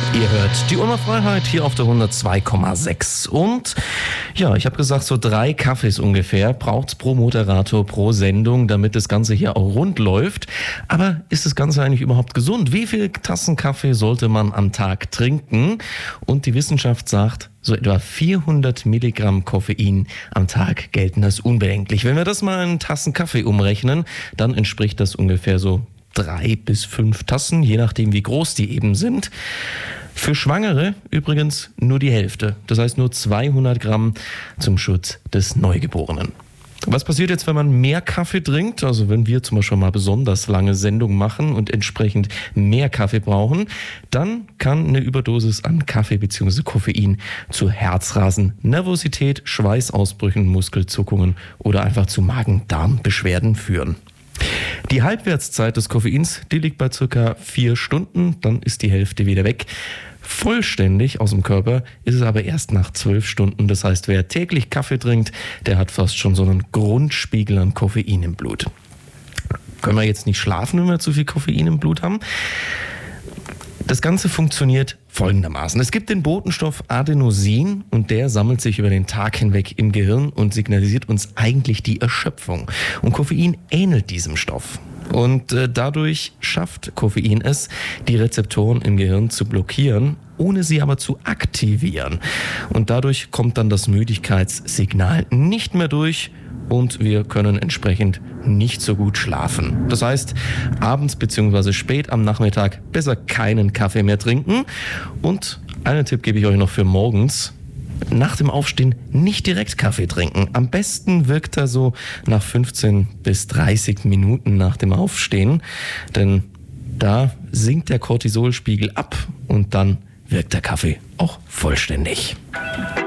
Ihr hört die Unfreiheit hier auf der 102,6 und ja, ich habe gesagt, so 3 Kaffees ungefähr braucht's pro Moderator, pro Sendung, damit das Ganze hier auch rund läuft. Aber ist das Ganze eigentlich überhaupt gesund? Wie viel Tassen Kaffee sollte man am Tag trinken? Und die Wissenschaft sagt, so etwa 400 Milligramm Koffein am Tag gelten als unbedenklich. Wenn wir das mal in Tassen Kaffee umrechnen, dann entspricht das ungefähr so 3 bis 5 Tassen, je nachdem wie groß die eben sind. Für Schwangere übrigens nur die Hälfte, das heißt nur 200 Gramm zum Schutz des Neugeborenen. Was passiert jetzt, wenn man mehr Kaffee trinkt? Also wenn wir zum Beispiel mal besonders lange Sendungen machen und entsprechend mehr Kaffee brauchen, dann kann eine Überdosis an Kaffee bzw. Koffein zu Herzrasen, Nervosität, Schweißausbrüchen, Muskelzuckungen oder einfach zu Magen-Darm-Beschwerden führen. Die Halbwertszeit des Koffeins, die liegt bei circa 4 Stunden, dann ist die Hälfte wieder weg. Vollständig aus dem Körper ist es aber erst nach 12 Stunden. Das heißt, wer täglich Kaffee trinkt, der hat fast schon so einen Grundspiegel an Koffein im Blut. Können wir jetzt nicht schlafen, wenn wir zu viel Koffein im Blut haben? Das Ganze funktioniert folgendermaßen. Es gibt den Botenstoff Adenosin und der sammelt sich über den Tag hinweg im Gehirn und signalisiert uns eigentlich die Erschöpfung. Und Koffein ähnelt diesem Stoff. Und dadurch schafft Koffein es, die Rezeptoren im Gehirn zu blockieren, ohne sie aber zu aktivieren. Und dadurch kommt dann das Müdigkeitssignal nicht mehr durch und wir können entsprechend nicht so gut schlafen. Das heißt, abends bzw. spät am Nachmittag besser keinen Kaffee mehr trinken. Und einen Tipp gebe ich euch noch für morgens. Nach dem Aufstehen nicht direkt Kaffee trinken. Am besten wirkt er so nach 15 bis 30 Minuten nach dem Aufstehen, denn da sinkt der Cortisolspiegel ab und dann wirkt der Kaffee auch vollständig.